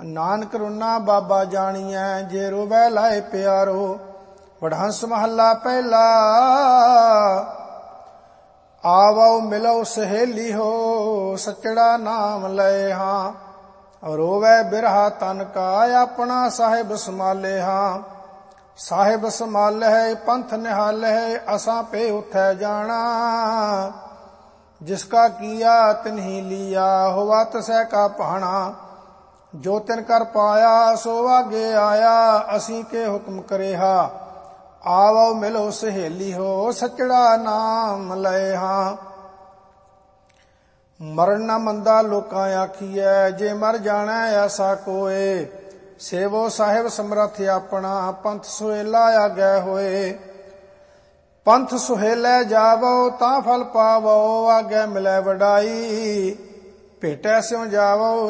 ਨਾਨਕ ਰੁਨਾ ਬਾਬਾ ਜਾਣੀਐ, ਜੇ ਰੋਵੈ ਲਾਏ ਪਿਆਰੋ। ਵਡਹੰਸ ਮਹੱਲਾ ਪਹਿਲਾ। ਆਵੋ ਮਿਲੋ ਸਹੇਲੀ ਹੋ, ਸੱਚੜਾ ਨਾਮ ਲਏ ਹਾਂ। ਰੋਵੈ ਬਿਰਹਾ ਤਨ ਕਾ, ਆਪਣਾ ਸਾਹਿਬ ਸੰਭਾਲੇ ਹਾਂ। ਸਾਹਿਬ ਸੰਭਾਲਹਿ ਪੰਥ ਨਿਹਾਲਹਿ, ਅਸਾਂ ਪੇ ਉਥੈ ਜਾਣਾ। ਜਿਸਕਾ ਕੀਆ ਤਿਨਹੀ ਲੀਆ, ਹੋਵਾ ਤਸੈ ਕਾ ਭਾਣਾ। ਜੋ ਤਿਨ ਕਰ ਪਾਇਆ, ਸੋ ਆਗੇ ਆਇਆ, ਅਸੀਂ ਕੇ ਹੁਕਮ ਕਰਿਆ। ਆਵੋ ਮਿਲੋ ਸਹੇਲੀ ਹੋ, ਸੱਚੜਾ ਨਾਮ ਲਏ ਹਾਂ। ਮਰਨ ਨਾ ਮੰਦਾ ਲੋਕਾਂ ਆਖੀਐ, ਜੇ ਮਰ ਜਾਣੈ ਐਸਾ ਕੋਏ। ਸੇਵੋ ਸਾਹਿਬ ਸਮਰਥ ਆਪਣਾ, ਪੰਥ ਸੁਹੇਲਾ ਆਗੈ ਹੋਏ। ਪੰਥ ਸੁਹੇਲੇ ਜਾਵੋ, ਤਾਂ ਫਲ ਪਾਵੋ, ਆਗੇ ਮਿਲੈ ਵਡਾਈ। ਭੇਟੈ ਸਿਉ ਜਾਵੋ,